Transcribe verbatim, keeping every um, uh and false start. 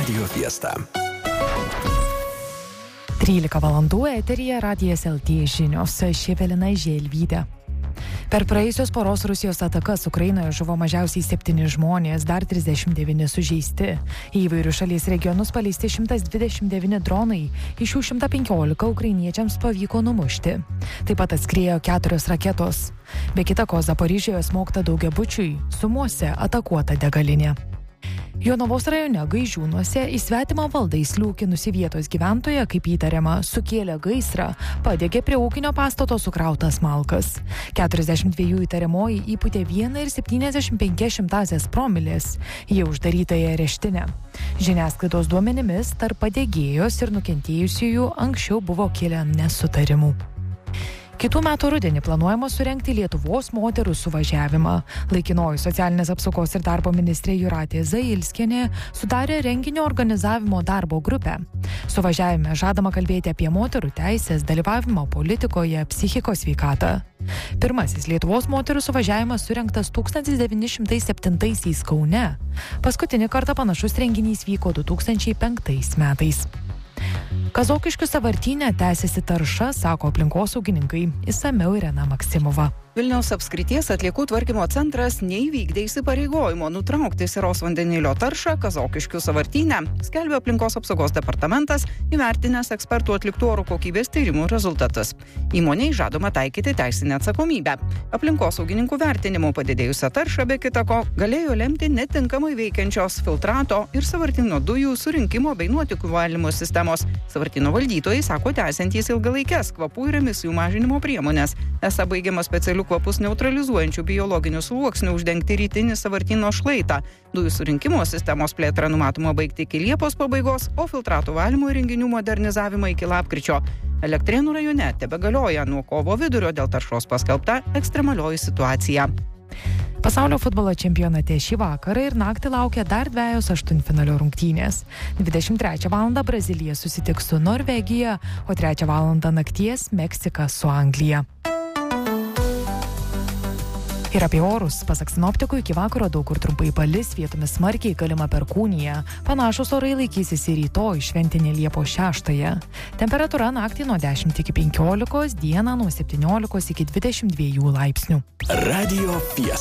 Radio Fiesta. trylika valandų eteryje Radijas L T žinios. Ši Evelina Želvytė. Per praėjusios poros Rusijos atakas Ukrainoje žuvo mažiausiai septyni žmonės, dar trisdešimt devyni sužeisti. Į įvairių šalies regionus paleisti šimtas dvidešimt devyni dronai, iš jų šimtas penkiolika ukrainiečiams pavyko numušti. Taip pat atskriejo keturios raketos. Be kita ko, Zaporižėje smogta daugiabučiui, Sumuose atakuota degalinė. Jonavos rajone Gaižiūnuose į svetimą valdą įsliūkinusi vietos gyventoja, kaip įtariama, sukėlė gaisrą, padegė prie ūkinio pastato sukrautas malkas. keturiasdešimt dviejų įtariamoji įpūtė vieną ir septyniasdešimt penkias šimtąsias promilės. Jie uždaryta į areštinę. Žiniasklaidos duomenimis tarp padegėjos ir nukentėjusiųjų anksčiau buvo kilę nesutarimų. Kitų metų rudenį planuojama surengti Lietuvos moterų suvažiavimą. Laikinoji socialinės apsaugos ir darbo ministrė Jūratė Zailskienė sudarė renginio organizavimo darbo grupę. Suvažiavime žadama kalbėti apie moterų teisės, dalyvavimą politikoje, psichikos sveikatą. Pirmasis Lietuvos moterų suvažiavimas surengtas tūkstantis devyni šimtai septintaisiais Kaune. Paskutinį kartą panašus renginys vyko du tūkstančiai penktais metais. Kazokiškių sąvartyne tęsiasi tarša, sako aplinkosaugininkai. Išsamiau Irena Maksimova. Vilniaus apskrities atliekų tvarkymo centras neįvykdė įsipareigojimo nutraukti siros vandenilio taršą Kazokiškių sąvartyne, skelbia aplinkos apsaugos departamentas, įvertinęs ekspertų atliktų oro kokybės tyrimų rezultatus. Įmonei žadama taikyti teisinę atsakomybę. Aplinkosaugininkų vertinimų padidėjusią taršą be kita ko galėjo lemti netinkamai veikiančios filtrato ir sąvartyno dujų surinkimo bei nuotekų valymo sistemos. Sąvartyno valdytojai sako tęsiantys ilgalaikes kvapų ir emisijų mažinimo priemonės. Esą baigiama specialių kvapus neutralizuojančių biologinių sluoksnių uždengti rytinį sąvartyno šlaitą. Dujų surinkimo sistemos plėtrą numatoma baigti iki Liepos pabaigos, o filtratų valymo įrenginių modernizavimą iki lapkričio. Elektrėnų rajone tebegalioja nuo kovo vidurio dėl taršos paskelbta ekstremalioji situacija. Pasaulio futbolo čempionate šį vakarą ir naktį laukia dar dvejos aštuntfinalio rungtynės. dvidešimt trečią valandą Brazilija susitiks su Norvegija, o trečią valandą nakties Meksika su Anglija. Ir apie orus. Pasak sinoptikų, iki vakaro daug kur trumpai palis, vietomis smarkiai galima perkūnija. Panašus orai laikysis ir rytoj, šventinė Liepos šeštąją. Temperatūra naktį nuo dešimt iki penkiolikos, dieną nuo septyniolikos iki dvidešimt dviejų laipsnių. Radio Fiesta.